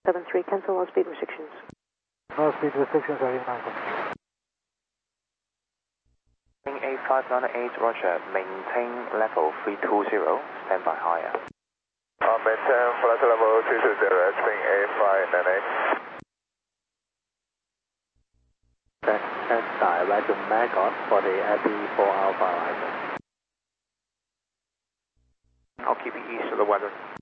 73, cancel all speed restrictions. No speed restrictions are in. A598, roger. Maintain level 320, stand by higher. Maintain flight level 320, Spring A598. That's direct to Maggot for the FE4 Alpha license. I'll keep you east of the weather.